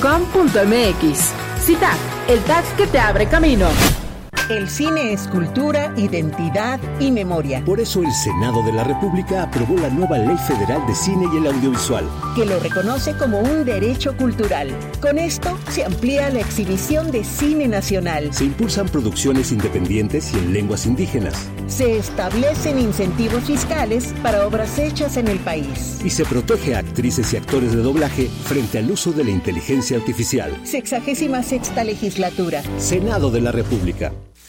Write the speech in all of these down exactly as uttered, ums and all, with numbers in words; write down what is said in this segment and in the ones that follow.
com punto m x. CITAC, el T A C que te abre camino. El cine es cultura, identidad y memoria. Por eso el Senado de la República aprobó la nueva Ley Federal de Cine y el Audiovisual, que lo reconoce como un derecho cultural. Con esto se amplía la exhibición de cine nacional. Se impulsan producciones independientes y en lenguas indígenas. Se establecen incentivos fiscales para obras hechas en el país. Y se protege a actrices y actores de doblaje frente al uso de la inteligencia artificial. Sexagésima sexta legislatura. Senado de la República.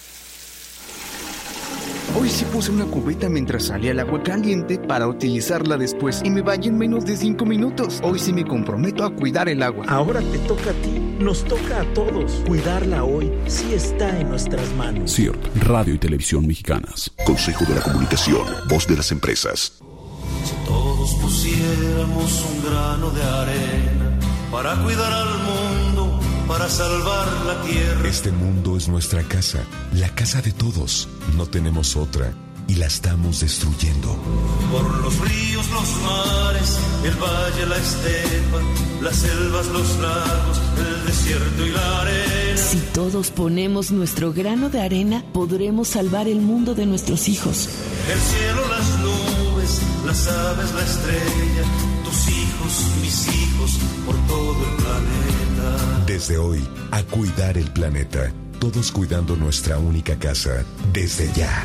Hoy sí puse una cubeta mientras salía el agua caliente para utilizarla después y me bañé en menos de cinco minutos. Hoy sí me comprometo a cuidar el agua. Ahora te toca a ti, nos toca a todos. Cuidarla hoy sí está en nuestras manos. C I R T, Radio y Televisión Mexicanas. Consejo de la Comunicación, voz de las empresas. Si todos pusiéramos un grano de arena para cuidar al mundo, para salvar la tierra. Este mundo es nuestra casa, la casa de todos. No tenemos otra y la estamos destruyendo. Por los ríos, los mares, el valle, la estepa, las selvas, los lagos, el desierto y la arena. Si todos ponemos nuestro grano de arena, podremos salvar el mundo de nuestros hijos. El cielo, las nubes, las aves, la estrella, tus hijos, mis hijos, por todo el planeta. Desde hoy, a cuidar el planeta. Todos cuidando nuestra única casa. Desde ya.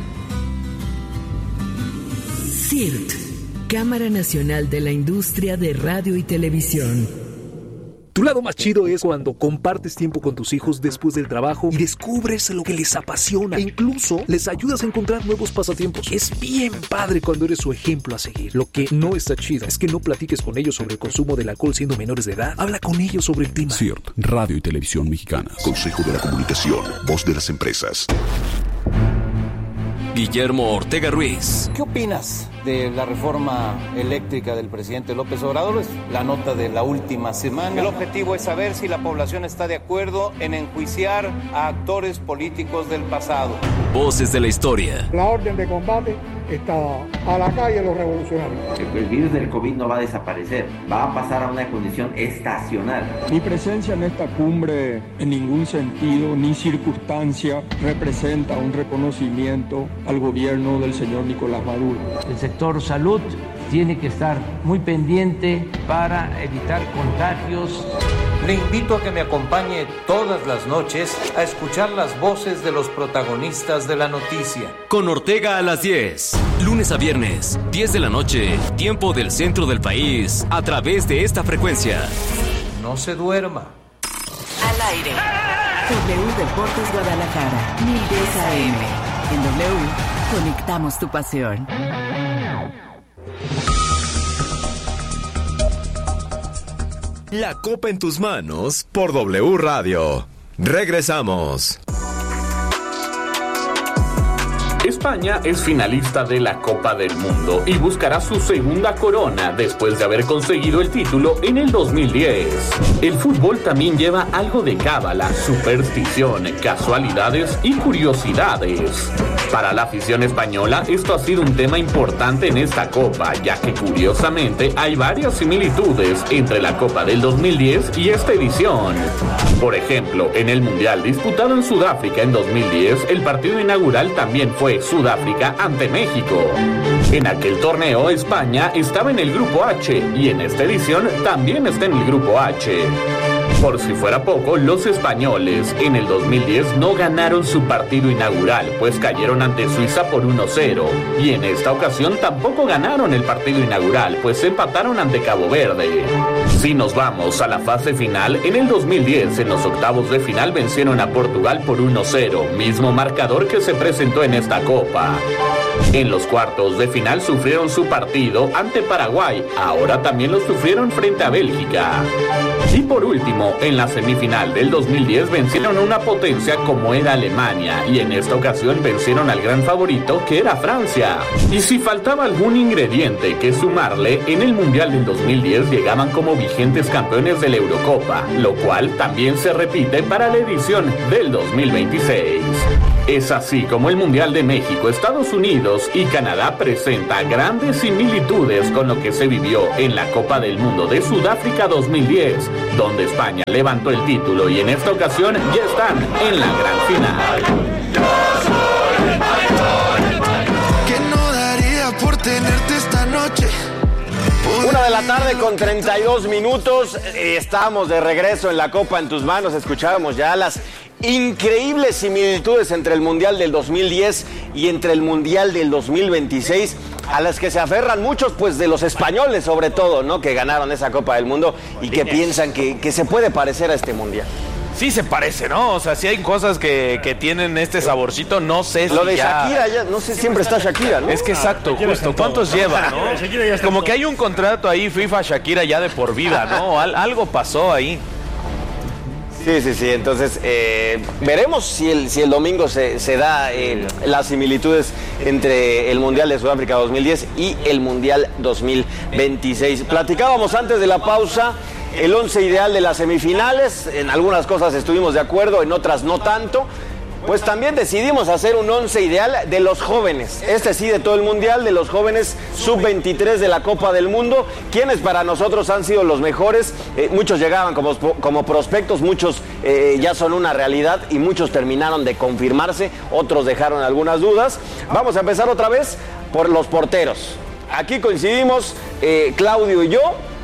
C I R T, Cámara Nacional de la Industria de Radio y Televisión. Tu lado más chido es cuando compartes tiempo con tus hijos después del trabajo y descubres lo que les apasiona e incluso les ayudas a encontrar nuevos pasatiempos. Es bien padre cuando eres su ejemplo a seguir. Lo que no está chido es que no platiques con ellos sobre el consumo del alcohol siendo menores de edad. Habla con ellos sobre el clima. C I R T, Radio y Televisión Mexicanas. Consejo de la Comunicación, voz de las empresas. Guillermo Ortega Ruiz. ¿Qué opinas de la reforma eléctrica del presidente López Obrador? Es la nota de la última semana. El objetivo es saber si la población está de acuerdo en enjuiciar a actores políticos del pasado. Voces de la historia. La orden de combate está a la calle los revolucionarios. El virus del COVID no va a desaparecer, va a pasar a una condición estacional. Mi presencia en esta cumbre en ningún sentido ni circunstancia representa un reconocimiento al gobierno del señor Nicolás Maduro. El sector salud tiene que estar muy pendiente para evitar contagios. Le invito a que me acompañe todas las noches a escuchar las voces de los protagonistas de la noticia. Con Ortega a las diez, lunes a viernes, diez de la noche, tiempo del centro del país, a través de esta frecuencia. No se duerma. Al aire. W Deportes Guadalajara, mil diez A M. En W, conectamos tu pasión. La Copa en tus manos por W Radio. Regresamos. España es finalista de la Copa del Mundo y buscará su segunda corona después de haber conseguido el título en el dos mil diez. El fútbol también lleva algo de cábala, superstición, casualidades y curiosidades. Para la afición española, esto ha sido un tema importante en esta Copa, ya que curiosamente hay varias similitudes entre la Copa del dos mil diez y esta edición. Por ejemplo, en el Mundial disputado en Sudáfrica en dos mil diez, el partido inaugural también fue Sudáfrica ante México. En aquel torneo, España estaba en el grupo H y en esta edición también está en el grupo H. Por si fuera poco, los españoles en el dos mil diez no ganaron su partido inaugural, pues cayeron ante Suiza por uno cero. Y en esta ocasión tampoco ganaron el partido inaugural, pues empataron ante Cabo Verde. Si nos vamos a la fase final, en el dos mil diez, en los octavos de final vencieron a Portugal por uno cero, mismo marcador que se presentó en esta Copa. En los cuartos de final sufrieron su partido ante Paraguay, ahora también lo sufrieron frente a Bélgica. Y por último, en la semifinal del dos mil diez vencieron a una potencia como era Alemania, y en esta ocasión vencieron al gran favorito que era Francia. Y si faltaba algún ingrediente que sumarle, en el Mundial del dos mil diez llegaban como vigentes campeones de la Eurocopa, lo cual también se repite para la edición del dos mil veintiséis. Es así como el Mundial de México, Estados Unidos y Canadá presenta grandes similitudes con lo que se vivió en la Copa del Mundo de Sudáfrica dos mil diez, donde España levantó el título y en esta ocasión ya están en la gran final. ¿Qué no daría por tenerte esta noche? Una de la tarde con treinta y dos minutos, eh, estamos de regreso en la Copa en tus manos, escuchábamos ya las increíbles similitudes entre el Mundial del dos mil diez y entre el Mundial del dos mil veintiséis, a las que se aferran muchos, pues de los españoles sobre todo, ¿no? Que ganaron esa Copa del Mundo y que piensan que, que se puede parecer a este Mundial. Sí se parece, ¿no? O sea, sí hay cosas que, que tienen este saborcito, no sé si Lo de ya... Shakira, ya, no sé, siempre está Shakira, ¿no? Es que exacto, Ah, justo. ¿Cuántos lleva, no? Shakira ya está Como en que hay un contrato ahí, FIFA-Shakira ya de por vida, ¿no? Al- algo pasó ahí. Sí, sí, sí. Entonces, eh, veremos si el, si el domingo se, se da eh, las similitudes entre el Mundial de Sudáfrica dos mil diez y el Mundial dos mil veintiséis. Platicábamos antes de la pausa el once ideal de las semifinales. En algunas cosas estuvimos de acuerdo, en otras no tanto. Pues también decidimos hacer un once ideal de los jóvenes. Este sí, de todo el Mundial, de los jóvenes sub veintitrés de la Copa del Mundo, quienes para nosotros han sido los mejores. Eh, muchos llegaban como, como prospectos, muchos eh, ya son una realidad y muchos terminaron de confirmarse, otros dejaron algunas dudas. Vamos a empezar otra vez por los porteros. Aquí coincidimos eh, Claudio y yo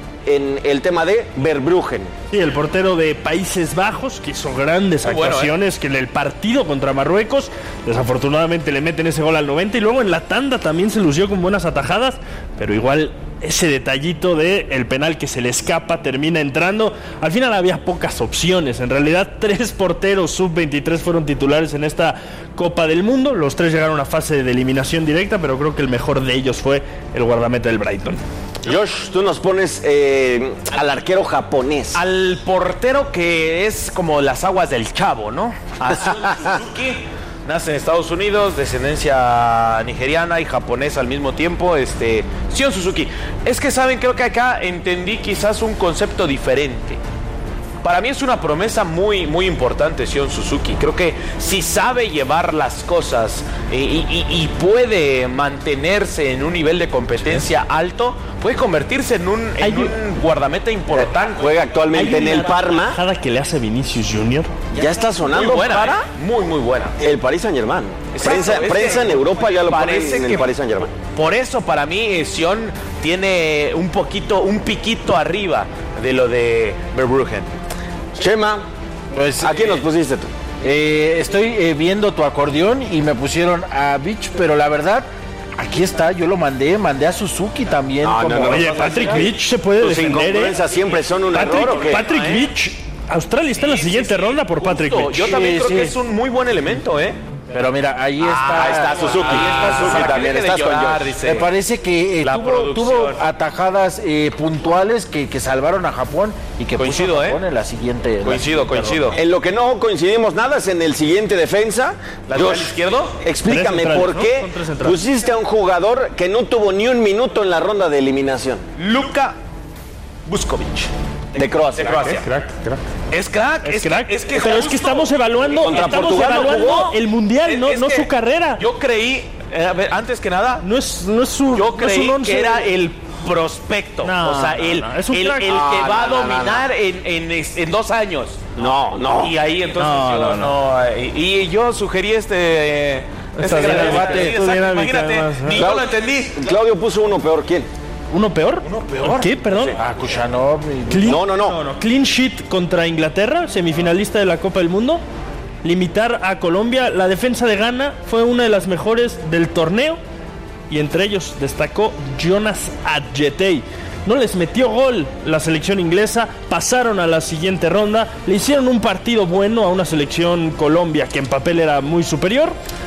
en el tema de Verbruggen. Sí, el portero de Países Bajos, que hizo grandes Muy bueno, actuaciones, ¿eh? que en el partido contra Marruecos, desafortunadamente le meten ese gol al noventa, y luego en la tanda también se lució con buenas atajadas, pero igual ese detallito de el penal que se le escapa termina entrando. Al final había pocas opciones, en realidad tres porteros sub veintitrés fueron titulares en esta Copa del Mundo, los tres llegaron a fase de eliminación directa, pero creo que el mejor de ellos fue el guardameta del Brighton. Josh, tú nos pones eh, al arquero japonés. Al portero que es como las aguas del Chavo, ¿no? A Sion Suzuki. Nace en Estados Unidos, descendencia nigeriana y japonesa al mismo tiempo. Este, Sion Suzuki. Es que saben, creo que acá entendí quizás un concepto diferente. Para mí es una promesa muy, muy importante Sion Suzuki. Creo que si sabe llevar las cosas y, y, y puede mantenerse en un nivel de competencia alto, puede convertirse en un, en un guardameta importante. Juega actualmente en el Parma. La tajada que le hace Vinicius Junior Ya está sonando Muy buena, para ¿eh? Muy, muy buena. el Paris Saint-Germain. Exacto, Prensa, es prensa que en Europa ya lo pone parece en el que Paris Saint-Germain. Por eso para mí Sion tiene un poquito, un piquito arriba de lo de Verbruggen. Chema, pues, ¿a quién nos pusiste tú? Eh, estoy eh, viendo tu acordeón y me pusieron a Beach, pero la verdad, aquí está, yo lo mandé, mandé a Suzuki también. No, como no, no, Oye, no, Patrick no, Beach se puede tus defender, ¿eh? incongruencias siempre son un Patrick, error, ¿o qué? Patrick ¿Eh? Beach, Australia está en la Sí, siguiente sí, sí, ronda por justo. Patrick Beach. Yo también Sí, creo sí. que es un muy buen elemento, ¿eh? Pero mira, ahí está. Ah, ahí está Suzuki. Ahí está Suzuki Suzuki. también, Deje de estás con llorar, Josh. dice. Me parece que eh, La tuvo, producción. tuvo atajadas eh, puntuales que, que salvaron a Japón y que Coincido, puso a Japón ¿eh? en la siguiente. en la Coincido, siguiente coincido. ronda. En lo que no coincidimos nada es en el siguiente defensa. ¿Lateral Josh, izquierdo? explícame Tres centrales, por ¿no? qué Son tres centrales. pusiste a un jugador que no tuvo ni un minuto en la ronda de eliminación. Luka Vuskovic. De Croacia. De Croacia. Crack, crack. Es crack, Es es, crack. es que Pero es que justo- estamos evaluando, Contra estamos Portugal no evaluando jugó. el mundial, no, Es no que su carrera. Yo creí, eh, a ver, antes que nada, No es, no es su. yo no es creí un once. que era el prospecto. No, o sea, no, el, no, es un el, crack. el No, que va no, a no, dominar En, en, en dos años. No, no. Y ahí entonces No, yo no, no. eh, Y, y yo sugerí este. eh, Esta este gran dinámica, debate. tu Exacto, dinámica, imagínate, además, ¿eh? ni yo lo entendí. Claudio puso uno peor. ¿Quién? ¿Uno peor? ¿Uno peor? ¿Qué? Perdón. Ah, Kushanov. y- Clean- No, no, no. Clean sheet contra Inglaterra, semifinalista de la Copa del Mundo. Limitar a Colombia. La defensa de Ghana fue una de las mejores del torneo. Y entre ellos destacó Jonas Adjetey. No les metió gol la selección inglesa. Pasaron a la siguiente ronda. Le hicieron un partido bueno a una selección Colombia que en papel era muy superior.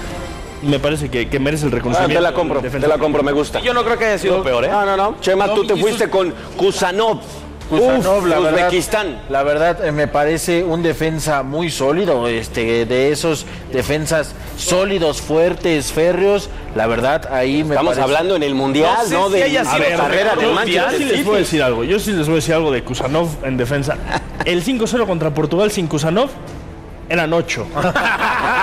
Me parece que, que merece el Ah, reconocimiento. te la compro, del te defensa. la compro, me gusta. Yo no creo que haya sido peor, ¿eh? No, no, no. Chema, tú te fuiste con Kusanov. Kusanov, la verdad, Uzbekistán. la verdad eh, me parece un defensa muy sólido, este, de esos defensas sólidos, fuertes, férreos. La verdad, ahí me Estamos parece... hablando en el Mundial, No sé ¿no? si De haya la sido carrera mejor de Yo Manchester sí les City. puedo decir algo. Yo sí les voy a decir algo de Kusanov en defensa. El cinco cero contra Portugal sin Kusanov eran ocho.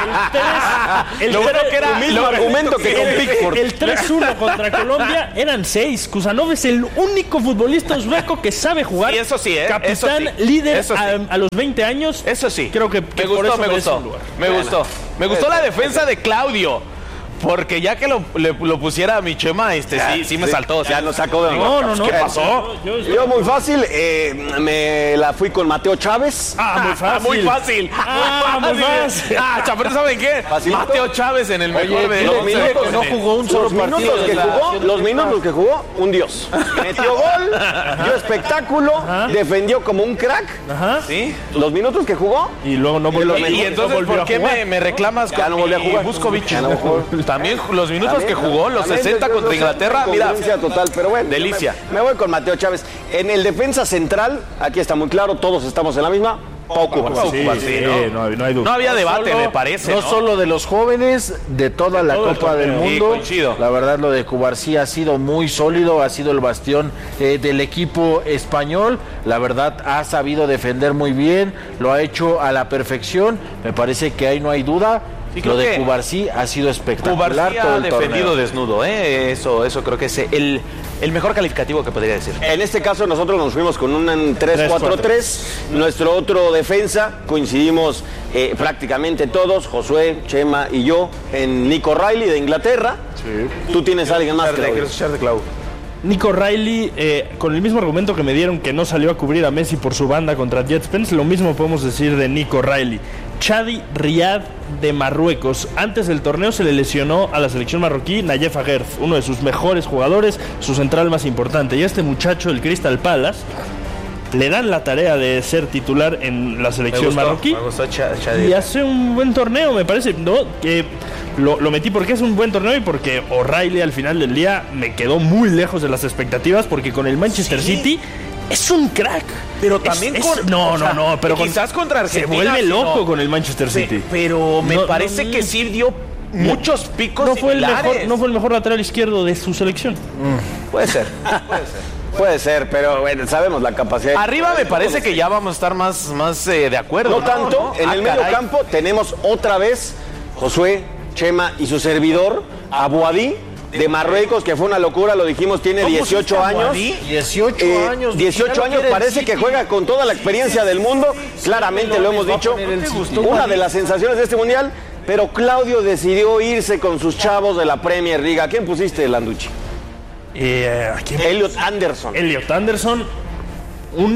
El Lo bueno que era el mismo argumento que con Pickford. El tres uno contra Colombia eran seis. Kusanov es el único futbolista uzbeco que sabe jugar. Sí, eso sí, ¿eh? Capitán, Eso sí. líder Eso sí. a, a los veinte años. Eso sí. Creo que, que me por gustó, eso me merece gustó. un lugar. Me Bueno. gustó. Me gustó la defensa de Claudio. Porque ya que lo, le- lo pusiera a mi Chema, este, sí, sí me saltó. Ya sí. nos sacó de No, no, no. ¿Qué pasó? Yo, yo- Yo muy fácil, eh, me la fui con Mateo Chávez. Ah, muy fácil. Muy fácil. Ah, muy fácil. Ah, Chapero, ¿saben qué? Facilito. Mateo Chávez en el mejor de los once minutos de- que no jugó un solo Los partido minutos de que la jugó, selección los minutos que jugó, un dios. Metió gol, dio espectáculo, defendió como un crack. Ajá. ¿Sí? Los minutos que jugó, Y luego no volvió, Y, y entonces, no volvió ¿por a qué jugar. me, me reclamas Ya con no volvió a mi jugar. Vuskovic? Ya no jugó. También los minutos También, que jugó, los también, sesenta yo- yo contra soy Inglaterra, una mira. congruencia total, pero bueno. Delicia. Me, me voy con Mateo Chávez. En el defensa central, aquí está muy claro, todos estamos en la misma. Pauco Barceló. Sí, Cuba, sí, sí, no, ¿no? no, no hay duda. No había debate, Solo- me parece, No, ¿no? solo de los jóvenes, de toda la todo el Copa del torneo. Sí, Mundo. coincido. La verdad, lo de Cubarsí ha sido muy sólido, ha sido el bastión eh, del equipo español. La verdad, ha sabido defender muy bien, lo ha hecho a la perfección. Me parece que ahí no hay duda. Sí, creo lo de que Cubarsí ha sido espectacular. Cubarsí todo ha el defendido torneo. desnudo, ¿eh? Eso, eso creo que es el, el mejor calificativo que podría decir. En este caso nosotros nos fuimos con un tres cuatro tres. Nuestro otro defensa, coincidimos eh, prácticamente todos, Josué, Chema y yo, en Nico Riley de Inglaterra. Tú tienes a alguien más, Quiero Claudio. escuchar de Clau. Nico Riley, eh, con el mismo argumento que me dieron que no salió a cubrir a Messi por su banda contra Jet Spence, lo mismo podemos decir de Nico Riley. Chadi Riad de Marruecos. Antes del torneo se le lesionó a la selección marroquí Nayef Aguerf, uno de sus mejores jugadores, su central más importante. Y a este muchacho, el Crystal Palace, le dan la tarea de ser titular en la Me selección gustó, marroquí. me gustó Cha- Chadi. Y hace un buen torneo, me parece, ¿no? Que lo, lo metí porque es un buen torneo y porque O'Reilly al final del día me quedó muy lejos de las expectativas, porque con el Manchester Sí. City es un crack. Pero Es- también es- con- No, o sea, no, no, pero con- quizás contra Argentina se vuelve sí, loco no. con el Manchester Pe- City. Pero me No, parece no, que sí dio muchos picos no fue el similares. mejor, no fue el mejor lateral izquierdo de su selección. Puede ser, puede ser. Puede ser, pero bueno, sabemos la capacidad. Arriba me parece que ya vamos a estar más, más eh, de acuerdo. No tanto, en Ah, el medio caray. campo tenemos otra vez Josué, Chema y su servidor, Abouadi de Marruecos, que fue una locura, lo dijimos, tiene ¿Cómo dieciocho pusiste a años. Abouadi? dieciocho Eh, años. dieciocho ya lo años, quiere el parece que City. juega con toda la experiencia del mundo. Claramente lo hemos va a dicho. poner el City. Una de las sensaciones de este mundial, pero Claudio decidió irse con sus chavos de la Premier League. ¿A quién pusiste, Landucci? Eh, ¿a quién? Elliot Anderson. Elliot Anderson, un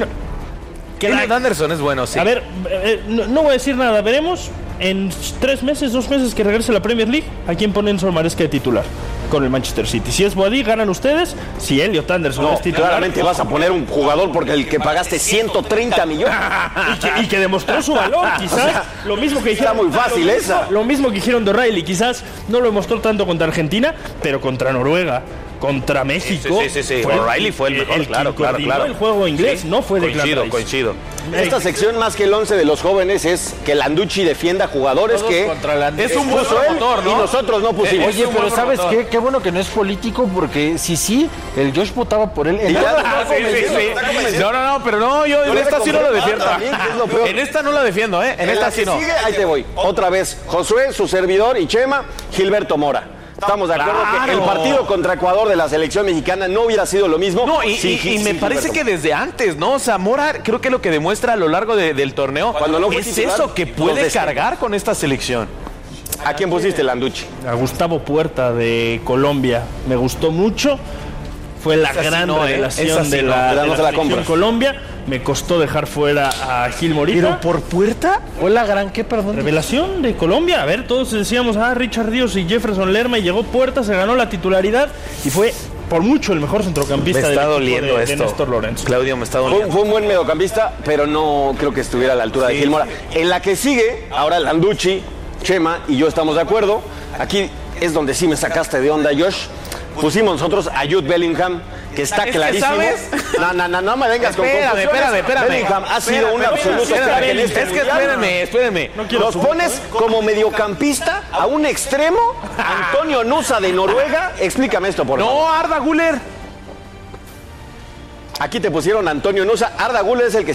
Elliot Anderson es bueno, sí. A ver, eh, no, no voy a decir nada. Veremos en tres meses, dos meses que regrese a la Premier League, a quién ponen Sol Maresca de titular con el Manchester City. Si es Boadí, ganan ustedes. Si Elliot Anderson No, es titular, claramente vas a poner un jugador porque el que pagaste ciento treinta millones. y, que, y que demostró su valor, quizás. O sea, lo mismo que está dijeron, muy fácil lo esa. mismo- Lo mismo que dijeron de O'Reilly, quizás no lo demostró tanto contra Argentina, pero contra Noruega, contra México. Sí, sí, sí, sí. O'Reilly fue el mejor, claro, que claro, coordinó claro. el juego inglés, Sí, no fue de coincido, Rice. coincido. Esta sección, más que el once de los jóvenes, es que Landucci defienda jugadores Todos que contra la- Es un buen puso él promotor, ¿no? y nosotros no pusimos. Oye, un pero buen ¿sabes promotor. qué? Qué bueno que no es político, porque si sí, el Josh votaba por él. El Y ya- otro Ah, no sí, sí, convencido. sí. No, no, no, pero no, yo en le esta sí no lo compré defiendo. pan también, que es lo peor. En esta no la defiendo, ¿eh? En En esta la sí que no. sigue, ahí te voy. Otra vez, Josué, su servidor y Chema, Gilberto Mora. Estamos de acuerdo que el Claro. partido contra Ecuador de la selección mexicana no hubiera sido lo mismo. No, y, sin y- Gil- y me sin parece Gilberto. que desde antes, ¿no? O sea, Mora creo que lo que demuestra a lo largo de- del torneo Cuando no fue es titular, eso, que los puede destacó. cargar con esta selección. ¿A quién pusiste, Landucci? A Gustavo Puerta de Colombia. Me gustó mucho. Fue la Esa sí gran no, ¿eh? revelación Esa sí de no. la, Esa de no la se la selección compras. Colombia. Me costó dejar fuera a Gil Morita. Pero por Puerta, fue la gran que, perdón. Revelación de Colombia. A ver, todos decíamos, ah, Richard Ríos y Jefferson Lerma, y llegó Puerta, se ganó la titularidad y fue por mucho el mejor centrocampista Me está del equipo doliendo de, de esto. Néstor Lorenzo. Claudio, me está Fue, doliendo. fue un buen mediocampista, pero no creo que estuviera a la altura de Sí. Gil Mora. En la que sigue, ahora Landucci, Chema y yo estamos de acuerdo. Aquí es donde sí me sacaste de onda, Josh. Pusimos nosotros a Jude Bellingham, que está Es que, clarísimo. ¿sabes? No, no, no, no me vengas con Espérame, confusiones. espérame, espérame. Bellingham ha sido Espérame, un espérame, absoluto espérame. crack en este Es que mundial. espérenme, espérenme. Los pones como mediocampista a un extremo, Antonio Nusa de Noruega. Explícame esto, por favor. No, Arda Güler. Aquí te pusieron Antonio Nusa. Arda Güler es el que sigue.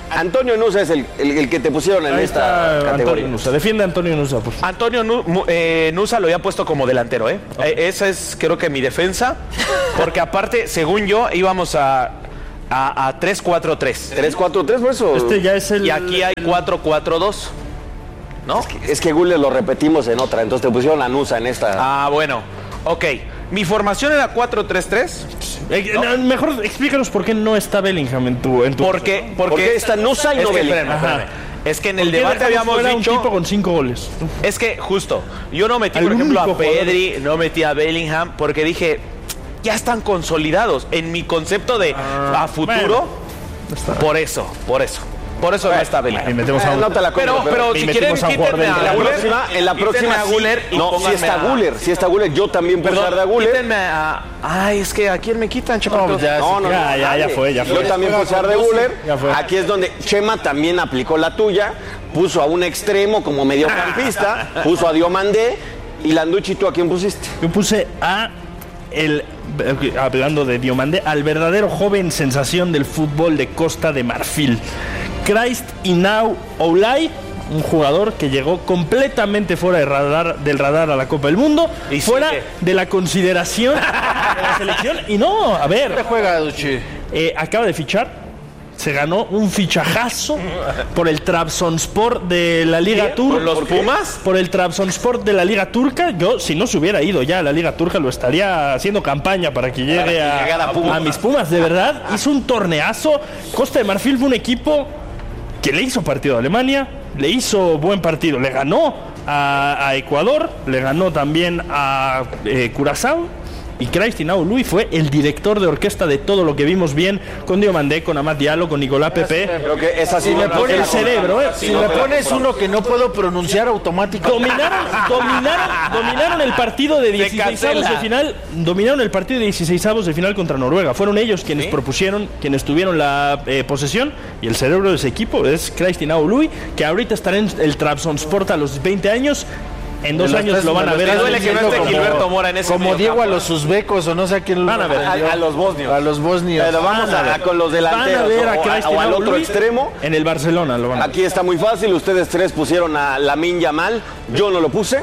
Antonio Nusa es el, el, el que te pusieron en Ahí esta está categoría. Antonio Nusa. Defiende a Antonio Nusa, por favor. Antonio Nu- eh, Nusa lo había puesto como delantero, ¿eh? Okay. Eh, Esa es, creo que, mi defensa. Porque aparte, según yo, íbamos a, a, a tres cuatro tres. tres cuatro tres, por eso. Este ya es el... Y aquí hay cuatro cuatro dos. ¿No? Es que, es que Guller lo repetimos en otra, entonces te pusieron a Nusa en esta. Ah, bueno. Ok. Mi formación era cuatro tres tres. Eh, ¿no? Mejor explícanos por qué no está Bellingham en tu... En tu porque, porque, porque está Nusa y no Bellingham. Espérame, espérame. Es que en el debate habíamos dicho... un tipo con cinco goles. Es que, justo, yo no metí, por ejemplo, a Pedri, jugador. no metí a Bellingham, porque dije, ya están consolidados. En mi concepto de ah, a futuro, bueno, por eso, por eso. Por eso bueno, no está Bellingham. Y metemos a un... no te la pero, pero, pero si quieren, quítenme a Guller. En la próxima, a Guller sí. No, si está Guller, si está Guller, yo también puedo usar de Guller. Quítenme a... Ay, es que ¿a quién me quitan, Chema? No, ya, no, no, ya, ya, ya fue, ya fue. Yo también puedo usar de Guller. Aquí es donde Chema también aplicó la tuya. Puso a un extremo como mediocampista, puso a Diomandé. Y Landucci, ¿tú a quién pusiste? Yo puse a... el hablando de Diomandé, al verdadero joven sensación del fútbol de Costa de Marfil, Christ Inau Oulay, un jugador que llegó completamente fuera de radar, del radar a la Copa del Mundo, y fuera sigue. de la consideración de la selección. Y no, a ver, ¿dónde juega Duchi? Eh, acaba de fichar. Se ganó un fichajazo por el Trabzonspor de la Liga Turca. ¿Por los Pumas? Por el Trabzonspor de la Liga Turca. Yo, si no se hubiera ido ya a la Liga Turca, lo estaría haciendo campaña para que llegue para que a, a, Puma. a mis Pumas. De verdad, hizo un torneazo. Costa de Marfil fue un equipo que le hizo partido a Alemania, le hizo buen partido, le ganó a, a Ecuador, le ganó también a eh, Curazao. Y Christ Oulay fue el director de orquesta de todo lo que vimos bien con Diomandé, con Amad Diallo, con Nicolás Pepe. Creo que es así. Si me pones el cerebro, ¿eh? Si me pones uno que no puedo pronunciar automáticamente. Dominaron, dominaron, dominaron el partido de dieciseisavos de final. Dominaron el partido de dieciseisavos de final contra Noruega. Fueron ellos quienes ¿Sí? propusieron, quienes tuvieron la eh, posesión. Y el cerebro de ese equipo es Christ Oulay, que ahorita estará en el Trabzonspor a los veinte años. En dos años tres, lo van a ver. Duele que no esté Gilberto Mora en ese como Diego a los uzbecos o no sé a quién van a ver. A, a los bosnios. A los bosnios. Pero vamos a, a con los delanteros. Van a ver a o, a, o al otro extremo. En el Barcelona lo van a ver. Aquí está muy fácil. Ustedes tres pusieron a Lamine Yamal. Yo no lo puse.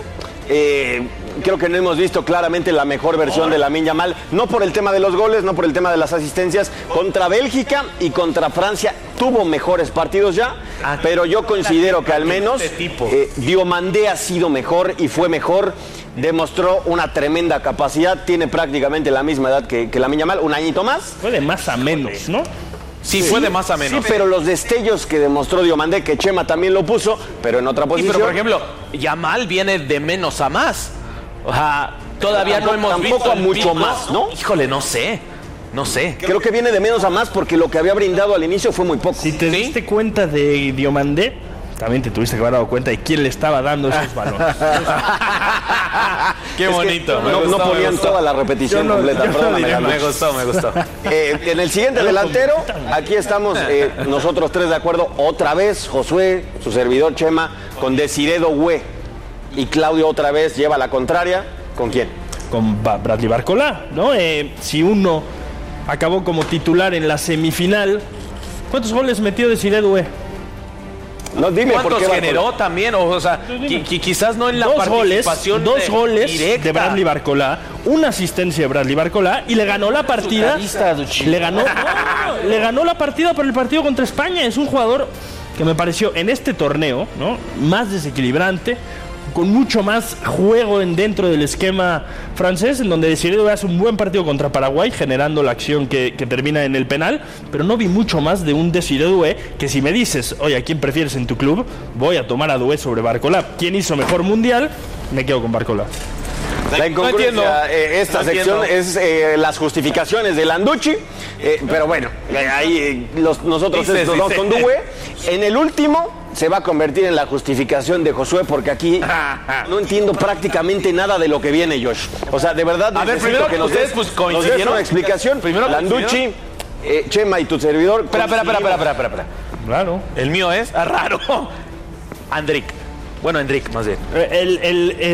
Eh, creo que no hemos visto claramente la mejor versión de Lamine Yamal, no por el tema de los goles, no por el tema de las asistencias. Contra Bélgica y contra Francia tuvo mejores partidos ya, pero yo considero que al menos eh, Diomandé ha sido mejor y fue mejor. Demostró una tremenda capacidad, tiene prácticamente la misma edad que, que Lamine Yamal, un añito más. Fue de más a menos, ¿no? Sí, sí, fue de más a menos. Sí, pero los destellos que demostró Diomandé, que Chema también lo puso, pero en otra posición. Sí, pero por ejemplo, Yamal viene de menos a más. O sea, todavía tampoco, no hemos tampoco visto a mucho pico. más, ¿no? Híjole, no sé. No sé. Creo que viene de menos a más porque lo que había brindado al inicio fue muy poco. Si te ¿Sí? diste cuenta de Diomandé, también te tuviste que haber dado cuenta de quién le estaba dando esos balones. Qué bonito. No, gustó, no ponían toda la repetición no, completa. No me, me gustó, me gustó. Eh, en el siguiente delantero, aquí estamos eh, nosotros tres de acuerdo. Otra vez, Josué, su servidor Chema, con Desiré Doué. Y Claudio otra vez lleva la contraria. ¿Con quién? Con Bradley Barcola, ¿no? Eh, si uno acabó como titular en la semifinal, ¿cuántos goles metió Desiré Doué? No, dime, ¿cuántos ¿por qué generó también? O sea, qui- qui- quizás no en la dos participación goles, de, dos goles directa. de Bradley Barcola, una asistencia de Bradley Barcola y le ganó la partida. Le ganó, no, le ganó la partida por el partido contra España. Es un jugador que me pareció en este torneo, ¿no?, más desequilibrante, con mucho más juego en dentro del esquema francés, en donde Desiré Doué hace un buen partido contra Paraguay, generando la acción que, que termina en el penal, pero no vi mucho más de un Desiré Doué, que si me dices, oye, ¿a quién prefieres en tu club? Voy a tomar a Doué sobre Barcola. ¿Quién hizo mejor mundial? Me quedo con Barcola. La incongruencia, no eh, esta no sección entiendo. es eh, las justificaciones de Landucci, eh, pero bueno, eh, ahí eh, los, nosotros dice, nos vamos con Doué. En el último se va a convertir en la justificación de Josué, porque aquí no entiendo prácticamente nada de lo que viene, Josh. O sea, de verdad, a ver, primero que nos ustedes des, pues, coincidieron. Nos des una explicación. Primero Landucci, eh, Chema y tu servidor. Espera, espera, espera, espera, espera, espera. Raro. El mío es ah, raro. Andric. Bueno, Endrick, más bien. El, el, el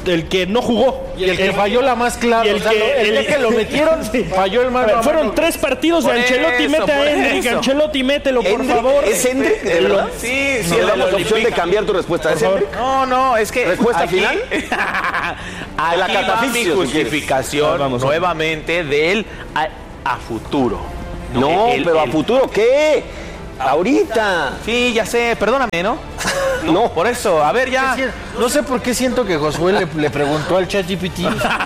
el que no jugó. Y el, el que falló la más clara. El, o sea, que, el, el que lo metieron falló el mano. Fueron tres partidos de Ancelotti. Mete a Hendrick, Ancelotti, mételo, por ¿Hendrick? favor. ¿Es Hendrick? ¿De verdad? Sí, sí. Si le damos la opción de cambiar tu respuesta, ¿es Hendrick? No, no, es que. ¿Respuesta aquí, final? Aquí la va mi catafixio, justificación si vamos, nuevamente del a, a futuro. No, el, pero el, a futuro, ¿qué? Ahorita. Sí, ya sé, perdóname, ¿no? No, no, por eso, a ver ya. No sé por qué siento que Josué le, le preguntó al ChatGPT.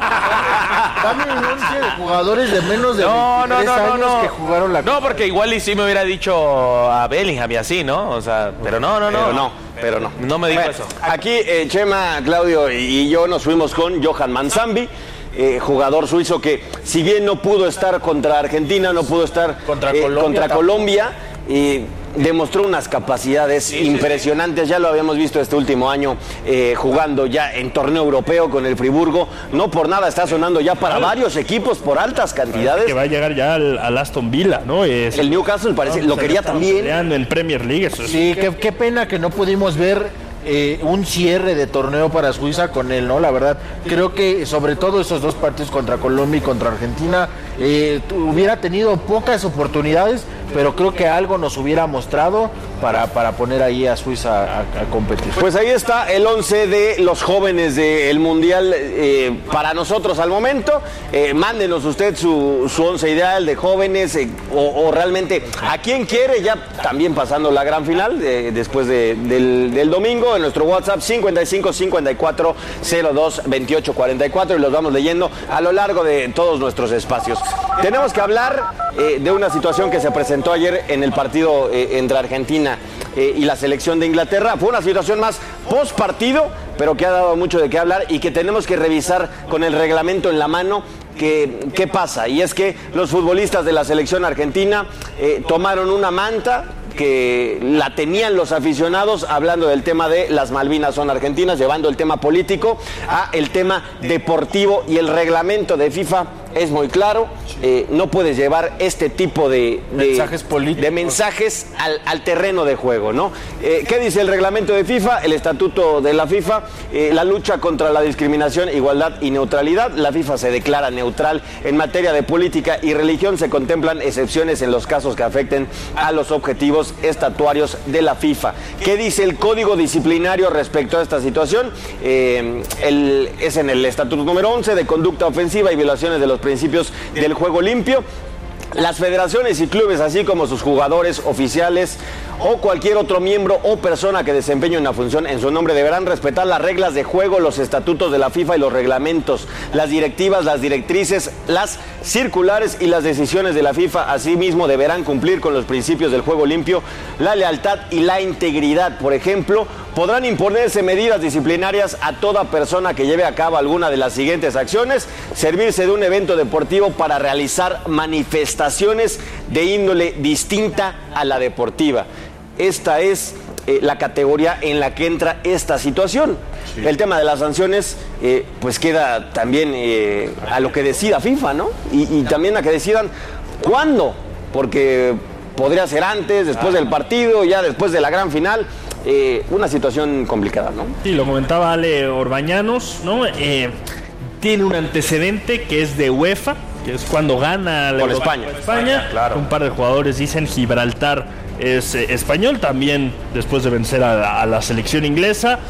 Dame un once de jugadores de menos de no, veintitrés no, no, años no, no. que jugaron la No, porque igual y sí me hubiera dicho a Bellingham y así, ¿no? O sea, pero no, no, no. Pero no, pero no. No me dijo bueno, eso. Aquí eh, Chema, Claudio y yo nos fuimos con Johan Manzambi. Eh, jugador suizo que si bien no pudo estar contra Argentina, no pudo estar contra eh, Colombia, contra Colombia y demostró unas capacidades sí, impresionantes, sí. Ya lo habíamos visto este último año eh, jugando ya en torneo europeo con el Friburgo, no por nada está sonando ya para varios equipos por altas cantidades. Que va a llegar ya al, al Aston Villa, ¿no? Es, el Newcastle parece, no, lo quería también. En Premier League. Eso es. Sí, qué, qué pena que no pudimos ver Eh, un cierre de torneo para Suiza con él, ¿no? La verdad, creo que sobre todo esos dos partidos contra Colombia y contra Argentina eh, hubiera tenido pocas oportunidades, pero creo que algo nos hubiera mostrado para, para poner ahí a Suiza a, a competir. Pues ahí está el once de los jóvenes del Mundial eh, para nosotros al momento. Eh, mándenos usted su, su once ideal de jóvenes eh, o, o realmente a quien quiere, ya también pasando la gran final eh, después de, del, del domingo, en nuestro WhatsApp cincuenta y cinco cincuenta y cuatro cero dos veintiocho cuarenta y cuatro y los vamos leyendo a lo largo de todos nuestros espacios. Tenemos que hablar eh, de una situación que se presentó ayer en el partido eh, entre Argentina eh, y la selección de Inglaterra. Fue una situación más post partido, pero que ha dado mucho de qué hablar y que tenemos que revisar con el reglamento en la mano. ¿Qué, qué pasa? Y es que los futbolistas de la selección argentina eh, tomaron una manta que la tenían los aficionados hablando del tema de las Malvinas son argentinas, llevando el tema político a el tema deportivo, y el reglamento de FIFA es muy claro, eh, no puedes llevar este tipo de, de mensajes políticos, de mensajes al, al terreno de juego, ¿no? Eh, ¿Qué dice el reglamento de FIFA? El estatuto de la FIFA, eh, la lucha contra la discriminación, igualdad y neutralidad. La FIFA se declara neutral en materia de política y religión. Se contemplan excepciones en los casos que afecten a los objetivos estatuarios de la FIFA. ¿Qué dice el código disciplinario respecto a esta situación? Eh, el, es en el estatuto número once de conducta ofensiva y violaciones de los principios del juego limpio. Las federaciones y clubes, así como sus jugadores oficiales o cualquier otro miembro o persona que desempeñe una función en su nombre, deberán respetar las reglas de juego, los estatutos de la FIFA y los reglamentos, las directivas, las directrices, las circulares y las decisiones de la FIFA. Asimismo, deberán cumplir con los principios del juego limpio, la lealtad y la integridad. Por ejemplo, podrán imponerse medidas disciplinarias a toda persona que lleve a cabo alguna de las siguientes acciones: servirse de un evento deportivo para realizar manifestaciones de índole distinta a la deportiva. Esta es eh, la categoría en la que entra esta situación. Sí. El tema de las sanciones, eh, pues queda también eh, a lo que decida FIFA, ¿no? Y, y también a que decidan cuándo, porque podría ser antes, después del partido, ya después de la gran final. Eh, una situación complicada, ¿no? Sí, lo comentaba Ale Orbañanos, ¿no? Eh, tiene un antecedente que es de UEFA, que es cuando gana la Con España. España, España claro. Un par de jugadores dicen Gibraltar es eh, español, también después de vencer a la, a la selección inglesa.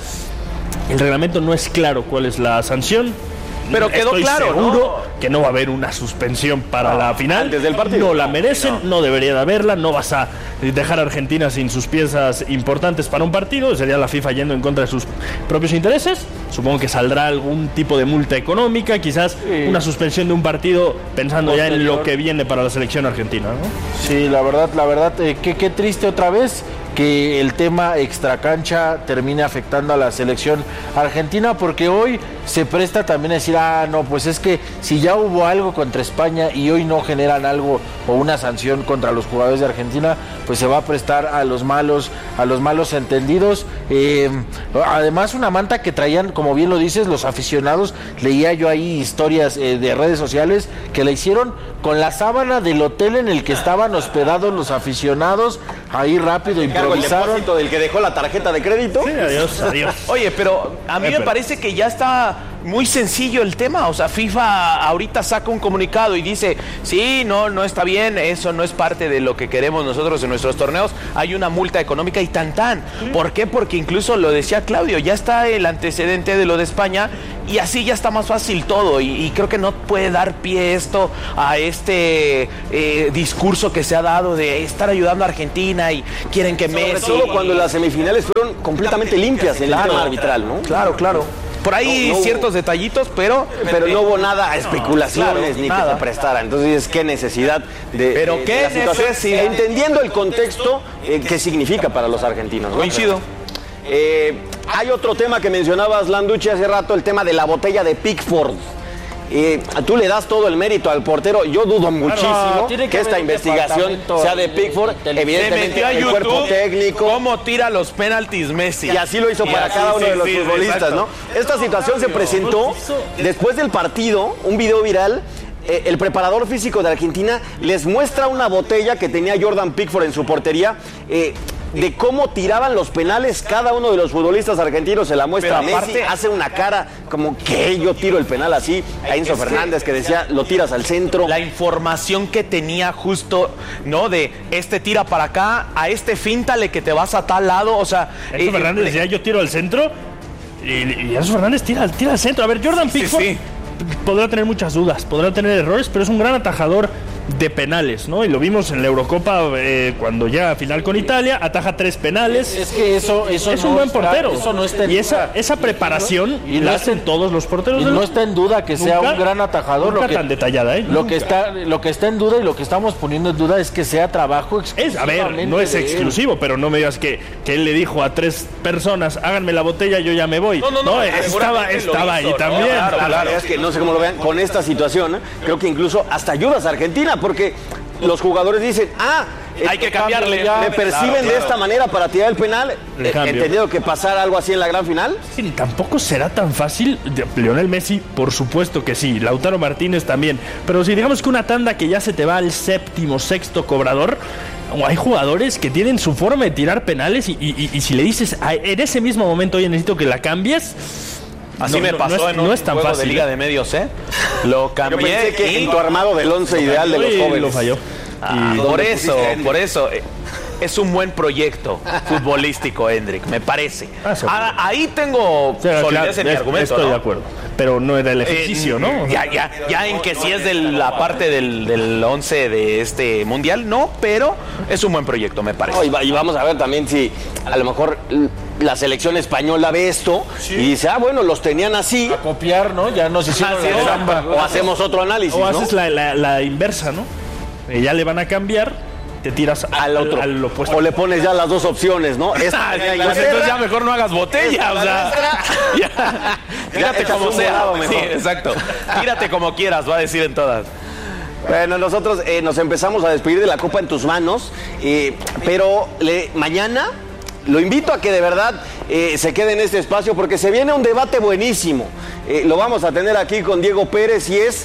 El reglamento no es claro cuál es la sanción. Pero quedó Estoy claro, seguro ¿no? que no va a haber una suspensión para no, la final. Antes del partido. No la merecen, no. no debería de haberla. No vas a dejar a Argentina sin sus piezas importantes para un partido. Sería la FIFA yendo en contra de sus propios intereses. Supongo que saldrá algún tipo de multa económica, quizás sí. Una suspensión de un partido, pensando Posterior. ya en lo que viene para la selección argentina, ¿no? Sí, la verdad, la verdad, eh, qué, qué triste otra vez que el tema extracancha termine afectando a la selección argentina, porque hoy se presta también a decir, ah, no, pues es que si ya hubo algo contra España y hoy no generan algo o una sanción contra los jugadores de Argentina, pues se va a prestar a los malos, a los malos entendidos. Eh, además, una manta que traían, como bien lo dices, los aficionados. Leía yo ahí historias eh, de redes sociales que la hicieron con la sábana del hotel en el que estaban hospedados los aficionados. Ahí rápido improvisaron. El depósito del que dejó la tarjeta de crédito. Sí, adiós, adiós. Oye, pero a mí eh, me pero... parece que ya está muy sencillo el tema. O sea, FIFA ahorita saca un comunicado y dice, sí, no, no está bien, eso no es parte de lo que queremos nosotros en nuestros torneos. Hay una multa económica y tan tan. ¿Por qué? Porque incluso lo decía Claudio, ya está el antecedente de lo de España y así ya está más fácil todo. Y, y creo que no puede dar pie esto a este eh, discurso que se ha dado de estar ayudando a Argentina y quieren que Messi... Sobre todo cuando las semifinales fueron completamente limpias en claro, el tema arbitral, ¿no? Claro, claro. Por ahí no, no ciertos hubo, detallitos, pero... Pero no hubo nada, especulaciones, no, claro, ni nada. Que se prestara. Entonces, ¿qué necesidad de... Pero eh, qué de necesidad. Entendiendo el contexto, eh, ¿qué significa para los argentinos? ¿No? Coincido. Eh, hay otro tema que mencionabas, Landucci, hace rato, el tema de la botella de Pickford. Eh, tú le das todo el mérito al portero. Yo dudo muchísimo que, que esta investigación sea de Pickford. Evidentemente el YouTube, cuerpo técnico. Cómo tira los penaltis Messi. Y así lo hizo y para así, cada uno sí, de los sí, futbolistas, ¿no? Esta situación se presentó después del partido, un video viral. Eh, el preparador físico de Argentina les muestra una botella que tenía Jordan Pickford en su portería. Eh, de cómo tiraban los penales cada uno de los futbolistas argentinos, se la muestra a Messi, hace una cara como que yo tiro el penal así, a Enzo Fernández que decía, lo tiras al centro. La información que tenía justo, ¿no? De este tira para acá, a este fíntale que te vas a tal lado, o sea... Enzo eh, Fernández decía, yo tiro al centro, y, y Enzo Fernández tira, tira al centro. A ver, Jordan Pickford sí, sí. podrá tener muchas dudas, podrá tener errores, pero es un gran atajador de penales, ¿no? Y lo vimos en la Eurocopa eh, cuando llega a final con Italia, ataja tres penales. Es que eso, eso es no un buen está, portero. Eso no está en y esa, esa preparación y no, y la no hacen todos los porteros. Y del... no está en duda que sea nunca, un gran atajador. Nunca lo que, tan detallada, ¿eh? Lo que, está, lo que está en duda y lo que estamos poniendo en duda es que sea trabajo es, a ver, no es exclusivo, él. Pero no me digas que, que él le dijo a tres personas, háganme la botella, yo ya me voy. No, no, no. no estaba estaba hizo, ahí ¿no? también. Claro, claro, claro. Es que no sé cómo lo vean con esta situación, ¿eh? Creo que incluso hasta ayudas a Argentina, porque los jugadores dicen, ah, hay que cambiarle. Ya. Me perciben claro, claro. de esta manera para tirar el penal. Eh, ¿Entendido que pasar algo así en la gran final? Sí, tampoco será tan fácil. Lionel Messi, por supuesto que sí. Lautaro Martínez también. Pero si digamos que una tanda que ya se te va al séptimo, sexto cobrador, hay jugadores que tienen su forma de tirar penales y, y, y si le dices, en ese mismo momento, oye, necesito que la cambies... Así no, me pasó no es, en un no es tan juego fácil, de Liga ¿eh? de Medios, ¿eh? Lo cambié. Yo pensé que y... en tu armado del once ideal de los jóvenes. Lo falló. Ah, y por eso, por eso. Eh, es un buen proyecto futbolístico, Hendrik, me parece. Ah, Ahora, ahí tengo o sea, solidez claro, en mi argumento, estoy ¿no? de acuerdo. Pero no era el ejercicio, eh, ¿no? Ya, ya, ya en que si es de la parte del, del once de este mundial, no, pero es un buen proyecto, me parece. No, y, y vamos a ver también si a lo mejor la selección española ve esto sí. y dice, ah, bueno, los tenían así. A copiar, ¿no? Ya nos hicieron ah, sí, la samba. O hacemos otro análisis, O ¿no? haces la, la, la inversa, ¿no? Eh, ya le van a cambiar, te tiras al, al otro. Al opuesto. O le pones ya las dos opciones, ¿no? Esta, pues entonces ya mejor no hagas botella, o sea. Ya, tírate ya, como sea. Sí, exacto. Tírate como quieras, va a decir en todas. Bueno, nosotros eh, nos empezamos a despedir de la Copa en tus manos, eh, pero le, mañana lo invito a que de verdad eh, se quede en este espacio porque se viene un debate buenísimo. Eh, lo vamos a tener aquí con Diego Pérez y es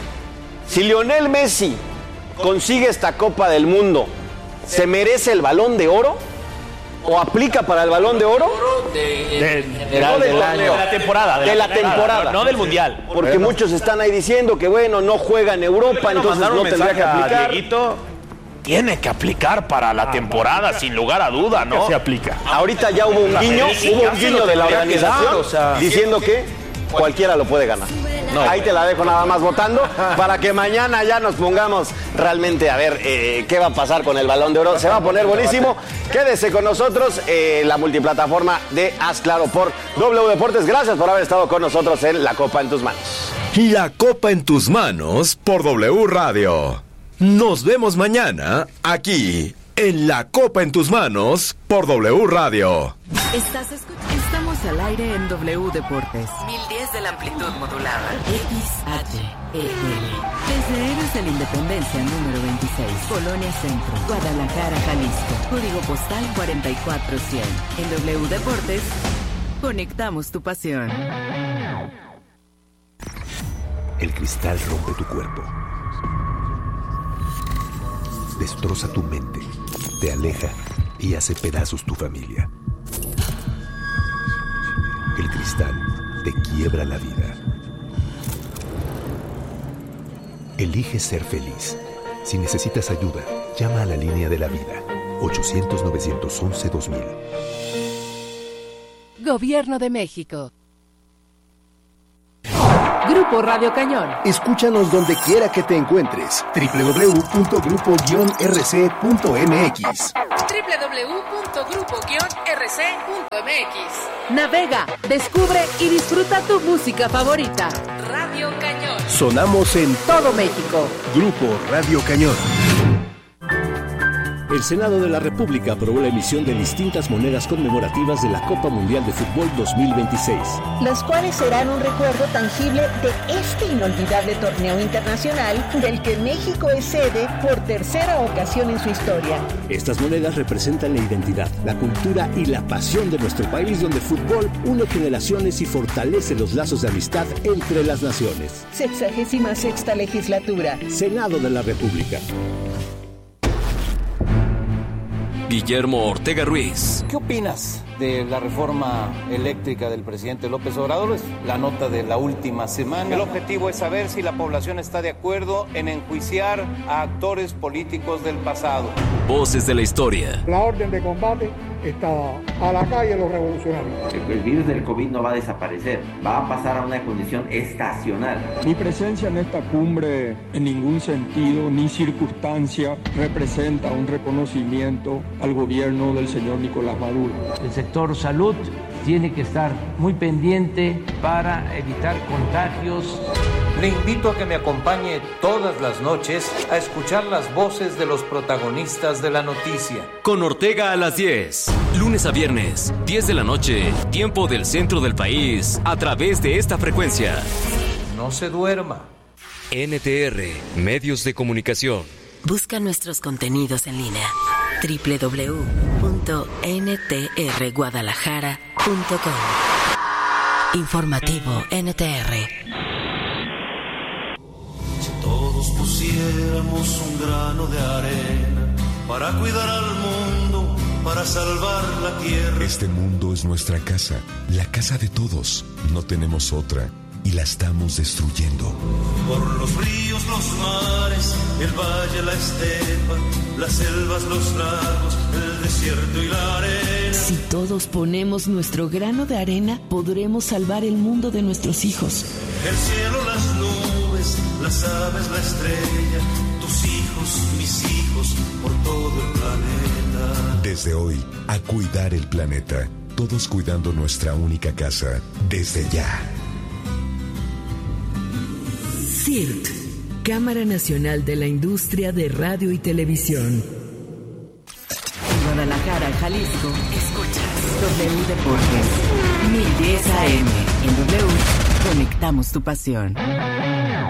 si Lionel Messi consigue esta Copa del Mundo, ¿se merece el Balón de Oro? ¿O aplica para el Balón de Oro? De, de, de, no del torneo, de la temporada. De, de la, la temporada. No, no del Mundial. Porque bueno, muchos están ahí diciendo que, bueno, no juega en Europa, entonces no tendría que aplicar. Dieguito, tiene que aplicar para la ah, temporada, no, sin lugar a duda, ¿no? Se aplica. Ahorita ya hubo un guiño, hubo un guiño de la organización o sea, diciendo que cualquiera lo puede ganar. No, ahí te la dejo nada más votando para que mañana ya nos pongamos realmente a ver eh, qué va a pasar con el Balón de Oro. Se va a poner buenísimo. Quédese con nosotros eh, la multiplataforma de Haz Claro por W Deportes. Gracias por haber estado con nosotros en La Copa en tus manos. La Copa en tus manos por W Radio. Nos vemos mañana aquí en La Copa en tus manos por W Radio. Estás escuchando. Estamos al aire en W Deportes. mil diez de la amplitud modulada. X H E L. Desde Héroes de la Independencia número veintiséis. Colonia Centro. Guadalajara, Jalisco. Código postal cuarenta y cuatro cien. En W Deportes, conectamos tu pasión. El cristal rompe tu cuerpo. Destroza tu mente. Te aleja y hace pedazos tu familia. El cristal te quiebra la vida. Elige ser feliz. Si necesitas ayuda, llama a la línea de la vida. ochocientos, novecientos once, dos mil. Gobierno de México. Grupo Radio Cañón. Escúchanos donde quiera que te encuentres. doble u doble u doble u punto grupo guion r c punto m x. doble u doble u doble u punto grupo guion r c punto m x. Navega, descubre y disfruta tu música favorita. Radio Cañón. Sonamos en todo México. Grupo Radio Cañón. El Senado de la República aprobó la emisión de distintas monedas conmemorativas de la Copa Mundial de Fútbol dos mil veintiséis. Las cuales serán un recuerdo tangible de este inolvidable torneo internacional del que México es sede por tercera ocasión en su historia. Estas monedas representan la identidad, la cultura y la pasión de nuestro país, donde el fútbol une generaciones y fortalece los lazos de amistad entre las naciones. Sexagésima sexta legislatura. Senado de la República. Guillermo Ortega Ruiz. ¿Qué opinas de la reforma eléctrica del presidente López Obrador? Es la nota de la última semana. El objetivo es saber si la población está de acuerdo en enjuiciar a actores políticos del pasado. Voces de la historia. La orden de combate está a la calle los revolucionarios. El virus del COVID no va a desaparecer, va a pasar a una condición estacional. Mi presencia en esta cumbre en ningún sentido ni circunstancia representa un reconocimiento al gobierno del señor Nicolás Maduro. El sector salud tiene que estar muy pendiente para evitar contagios. Le invito a que me acompañe todas las noches a escuchar las voces de los protagonistas de la noticia. Con Ortega a las diez, lunes a viernes, diez de la noche, tiempo del centro del país, a través de esta frecuencia. No se duerma. N T R, Medios de Comunicación. Busca nuestros contenidos en línea. doble u doble u doble u punto n t r guadalajara punto com. Informativo N T R. Si todos pusiéramos un grano de arena para cuidar al mundo, para salvar la tierra. Este mundo es nuestra casa, la casa de todos. No tenemos otra y la estamos destruyendo. Por los ríos, los mares, el valle, la estepa, las selvas, los lagos, el desierto y la arena. Si todos ponemos nuestro grano de arena, podremos salvar el mundo de nuestros hijos. El cielo, las nubes, las aves, la estrella, tus hijos, mis hijos, por todo el planeta. Desde hoy, a cuidar el planeta. Todos cuidando nuestra única casa, desde ya. C I R T, Cámara Nacional de la Industria de Radio y Televisión. En Guadalajara, Jalisco, escuchas W Deportes, mil diez A M. En W, conectamos tu pasión.